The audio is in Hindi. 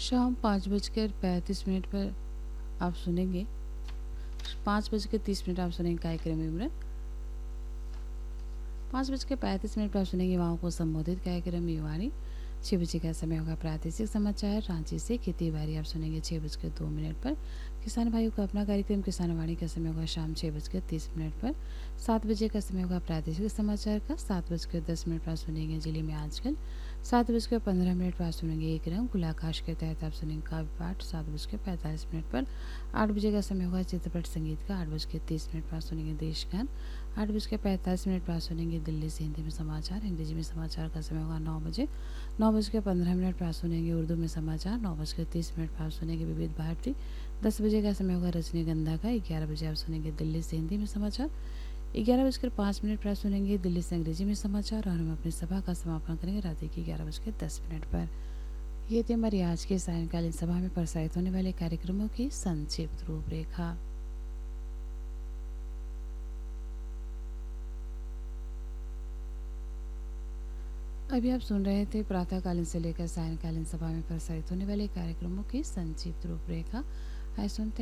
शाम 5:35 पर आप सुनेंगे 5:30 आप सुनेंगे कार्यक्रम विवरण। 5:35 पर आप सुनेंगे युवाओं को संबोधित कार्यक्रम युवाणी। 6 बजे का समय होगा प्रादेशिक समाचार रांची से खेती बाड़ी आप सुनेंगे 6:02 पर। किसान भाइयों का अपना कार्यक्रम किसान वाणी का समय होगा शाम 6:30 पर। 7 बजे का समय होगा प्रादेशिक समाचार का। 7:10 पर सुनेंगे जिले में आजकल। 7:15 पर आप सुनेंगे एक रंग खुला आकाश के तहत आप सुनेंगे काव्य पाठ। 7:45 पर। 8 बजे का समय होगा चित्रपट संगीत का। 8:30 पर आप सुनेंगे देश गान। 8:45 पर आप सुनेंगे दिल्ली से हिंदी में समाचार। हिंदी में समाचार का समय होगा 9 बजे। 9:15 पर आप सुनेंगे उर्दू में समाचार। 9:30 पर आप सुनेंगे विविध भारती। 10 बजे का समय होगा रजनीगंधा का। 11 बजे आप सुनेंगे दिल्ली से हिंदी में समाचार। 11:05 पर आप सुनेंगे दिल्ली से अंग्रेजी में समाचार और हम अपनी सभा का समापन करेंगे रात के 11:10 पर। ये थी हमारी आज की सायंकालीन सभा में प्रसारित होने वाले कार्यक्रमों की संक्षिप्त रूपरेखा। अभी आप सुन रहे थे प्रातःकालीन से लेकर सायंकालीन सभा में प्रसारित होने वाले कार्यक्रमों की संक्षिप्त रूपरेखा। आइए सुनते